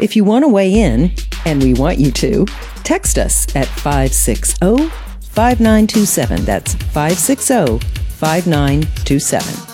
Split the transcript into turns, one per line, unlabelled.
If you want to weigh in, and we want you to, text us at 560-5927. That's 560-5927.